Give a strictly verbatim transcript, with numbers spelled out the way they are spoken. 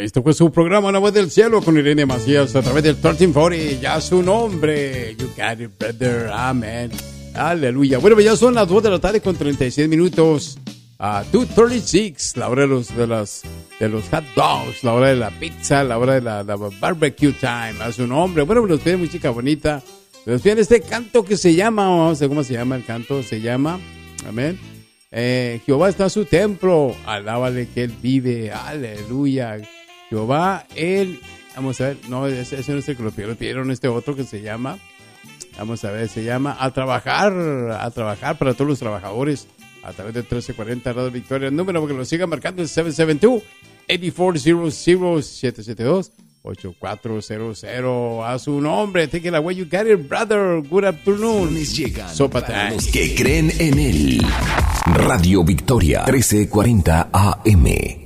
Esto fue su programa La Voz del Cielo con Irene Macías a través del trece cuarenta. Ya su nombre. You got it, brother. Amén. Aleluya. Bueno, pues ya son las dos de la tarde con treinta y seis minutos. A uh, dos treinta y seis. La hora de los, de, las, de los hot dogs. La hora de la pizza. La hora de la, la barbecue time. A su nombre. Bueno, pues nos pide música bonita. Nos pide este canto que se llama. No sé cómo se llama el canto. Se llama. Amén. Eh, Jehová está en su templo. Alábale que él vive. Aleluya. Jehová, él, vamos a ver, no, ese, ese no es el que lo pidieron, pidieron este otro que se llama, vamos a ver, se llama A Trabajar, A Trabajar para todos los trabajadores, a través de trece cuarenta Radio Victoria. El número que lo siga marcando es siete siete dos, ocho cuatro cero cero, siete siete dos, ocho cuatro cero cero. A su nombre, take it away, you got it, brother. Good afternoon. Sopa time. Los que creen en él. Radio Victoria, trece cuarenta A M.